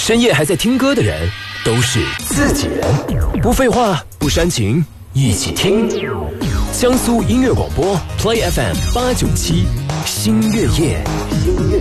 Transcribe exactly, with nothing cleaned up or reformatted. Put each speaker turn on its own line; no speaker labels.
深夜还在听歌的人都是自己人。不废话，不煽情，一起听江苏音乐广播 Play F M 八九七，星月夜。